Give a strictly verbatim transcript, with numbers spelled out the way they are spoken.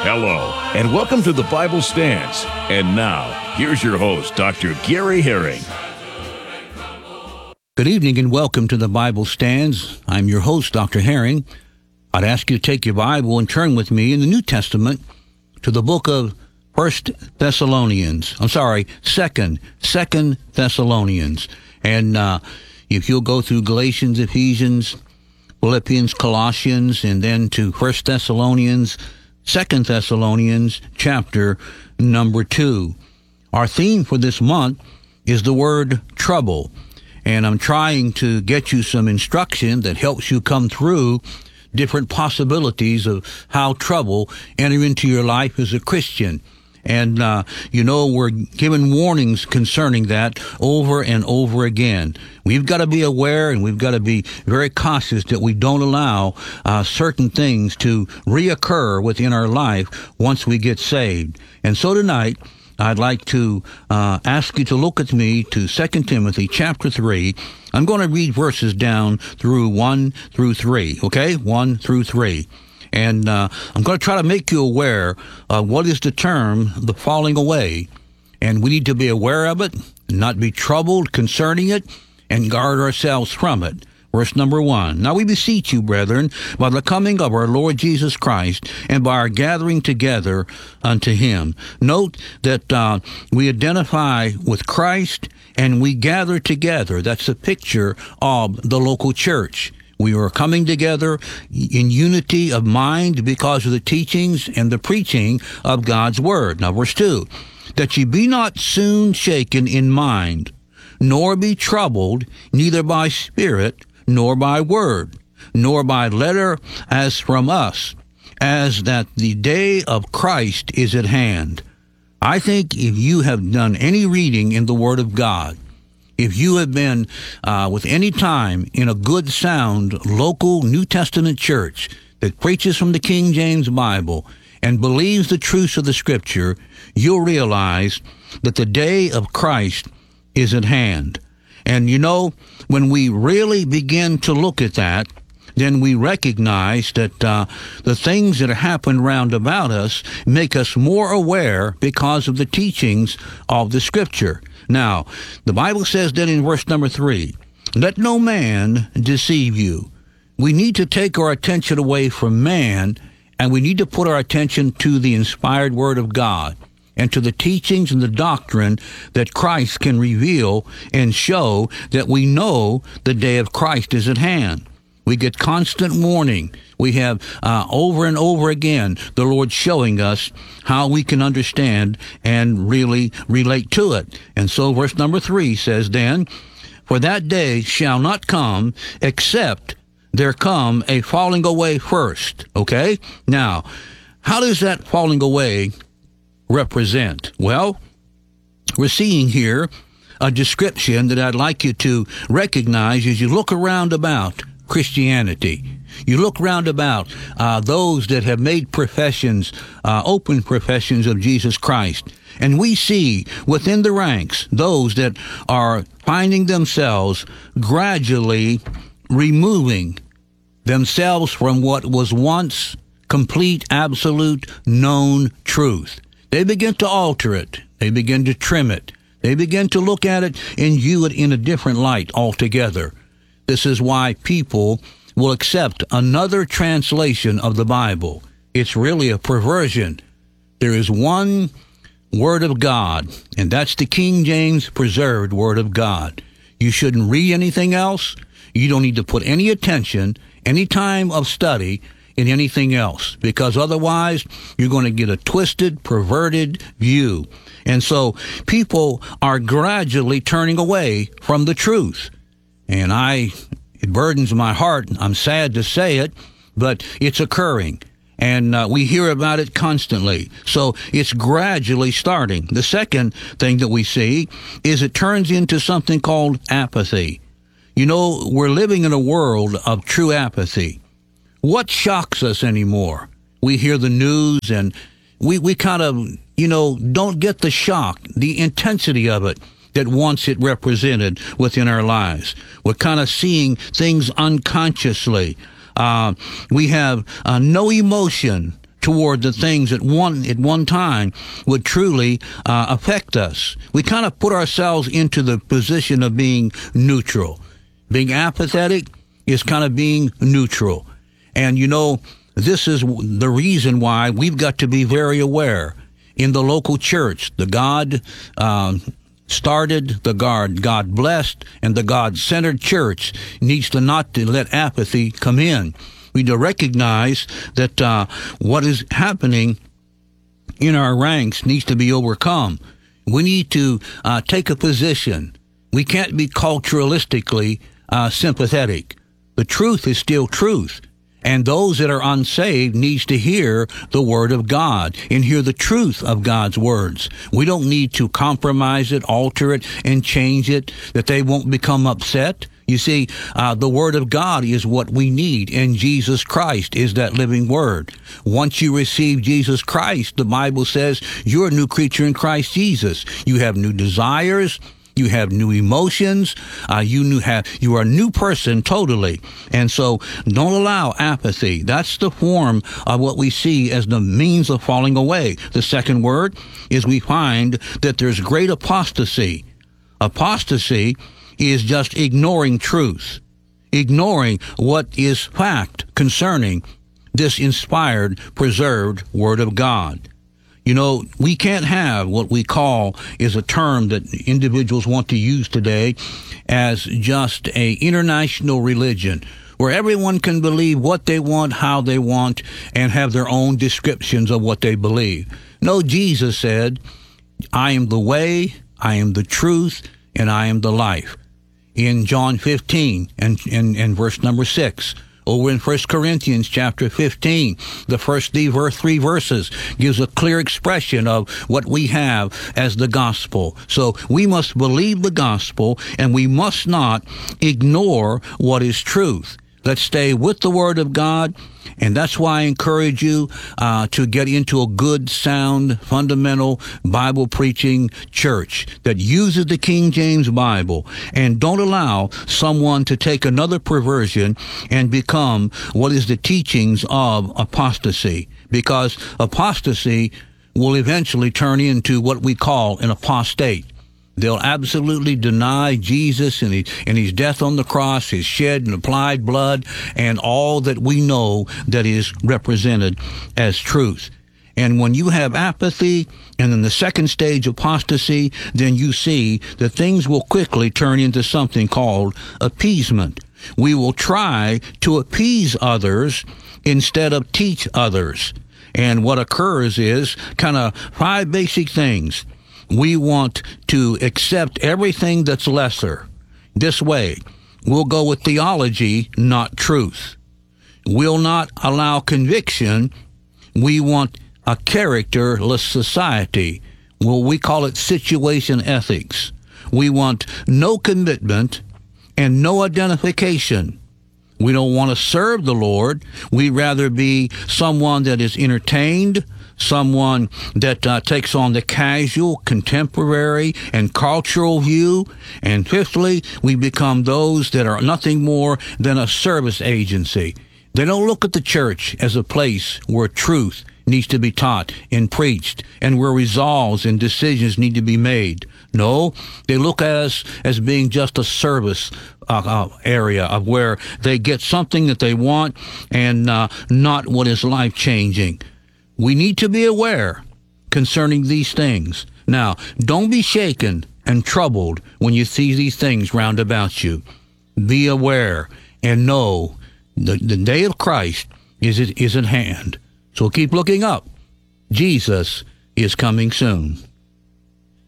Hello, and welcome to the Bible Stands. And now, here's your host, Doctor Gary Herring. Good evening and welcome to the Bible Stands. I'm your host, Doctor Herring. I'd ask you to take your Bible and turn with me in the New Testament to the book of First Thessalonians. I'm sorry, Second, Second Thessalonians. And uh, if you'll go through Galatians, Ephesians, Philippians, Colossians, and then to First Thessalonians, Second Thessalonians, chapter number two. Our theme for this month is the word trouble. And I'm trying to get you some instruction that helps you come through different possibilities of how trouble enter into your life as a Christian. And, uh, you know, we're given warnings concerning that over and over again. We've got to be aware and we've got to be very cautious that we don't allow uh, certain things to reoccur within our life once we get saved. And so tonight, I'd like to uh, ask you to look at me to Second Timothy chapter three. I'm going to read verses down through one through three, okay? one through three. And uh, I'm going to try to make you aware of what is the term, the falling away. And we need to be aware of it, not be troubled concerning it, and guard ourselves from it. Verse number one. Now we beseech you, brethren, by the coming of our Lord Jesus Christ, and by our gathering together unto him. Note that uh, we identify with Christ, and we gather together. That's a picture of the local church. We are coming together in unity of mind because of the teachings and the preaching of God's word. Now, verse two, that ye be not soon shaken in mind, nor be troubled, neither by spirit, nor by word, nor by letter as from us, as that the day of Christ is at hand. I think if you have done any reading in the Word of God, if you have been uh, with any time in a good, sound, local New Testament church that preaches from the King James Bible and believes the truths of the Scripture, you'll realize that the day of Christ is at hand. And you know, when we really begin to look at that, then we recognize that uh, the things that happen round about us make us more aware because of the teachings of the Scripture. Now, the Bible says that in verse number three, let no man deceive you. We need to take our attention away from man, and we need to put our attention to the inspired Word of God and to the teachings and the doctrine that Christ can reveal and show that we know the day of Christ is at hand. We get constant warning. We have uh, over and over again the Lord showing us how we can understand and really relate to it. And so verse number three says then, for that day shall not come except there come a falling away first. Okay? Now, how does that falling away represent? Well, we're seeing here a description that I'd like you to recognize as you look around about Christianity. You look round about uh, those that have made professions, uh, open professions of Jesus Christ. And we see within the ranks those that are finding themselves gradually removing themselves from what was once complete, absolute, known truth. They begin to alter it. They begin to trim it. They begin to look at it and view it in a different light altogether. This is why people will accept another translation of the Bible. It's really a perversion. There is one Word of God, and that's the King James preserved Word of God. You shouldn't read anything else. You don't need to put any attention, any time of study in anything else, because otherwise you're going to get a twisted, perverted view. And so people are gradually turning away from the truth. And I, it burdens my heart. I'm sad to say it, but it's occurring. And uh, we hear about it constantly. So it's gradually starting. The second thing that we see is it turns into something called apathy. You know, we're living in a world of true apathy. What shocks us anymore? We hear the news and we, we kind of, you know, don't get the shock, the intensity of it that once it represented within our lives. We're kind of seeing things unconsciously. Uh, we have uh, no emotion, toward the things that one at one time would truly uh, affect us. We kind of put ourselves into the position of being neutral. Being apathetic is kind of being neutral. And, you know, this is the reason why we've got to be very aware. In the local church, the God um, started, the God, God blessed, and the God-centered church needs to not to let apathy come in. We need to recognize that uh, what is happening in our ranks needs to be overcome. We need to uh, take a position. We can't be culturalistically uh, sympathetic. The truth is still truth. And those that are unsaved needs to hear the word of God and hear the truth of God's words. We don't need to compromise it, alter it, and change it, that they won't become upset. You see, uh, the word of God is what we need, and Jesus Christ is that living word. Once you receive Jesus Christ, the Bible says you're a new creature in Christ Jesus. You have new desires. You have new emotions. Uh, you new have you are a new person totally. And so don't allow apathy. That's the form of what we see as the means of falling away. The second word is we find that there's great apostasy. Apostasy is just ignoring truth, ignoring what is fact concerning this inspired, preserved Word of God. You know, we can't have what we call is a term that individuals want to use today as just a international religion where everyone can believe what they want, how they want, and have their own descriptions of what they believe. No, Jesus said, I am the way, I am the truth, and I am the life. In John fifteen and, and, and verse number six, over in First Corinthians chapter fifteen, the first three verses gives a clear expression of what we have as the gospel. So we must believe the gospel, and we must not ignore what is truth. Let's stay with the Word of God, and that's why I encourage you uh, to get into a good, sound, fundamental Bible-preaching church that uses the King James Bible, and don't allow someone to take another perversion and become what is the teachings of apostasy, because apostasy will eventually turn into what we call an apostate. They'll absolutely deny Jesus and, he, and his death on the cross, his shed and applied blood, and all that we know that is represented as truth. And when you have apathy, and in the second stage apostasy, then you see that things will quickly turn into something called appeasement. We will try to appease others instead of teach others. And what occurs is kind of five basic things. We want to accept everything that's lesser. This way, we'll go with theology, not truth. We'll not allow conviction. We want a characterless society. Well, we call it situation ethics. We want no commitment and no identification. We don't want to serve the Lord. We'd rather be someone that is entertained, someone that uh, takes on the casual, contemporary, and cultural view. And fifthly, we become those that are nothing more than a service agency. They don't look at the church as a place where truth needs to be taught and preached, and where resolves and decisions need to be made. No, they look at us as being just a service uh, uh, area of where they get something that they want and uh, not what is life-changing. We need to be aware concerning these things. Now, don't be shaken and troubled when you see these things round about you. Be aware and know the, the day of Christ is, is at hand. So keep looking up. Jesus is coming soon.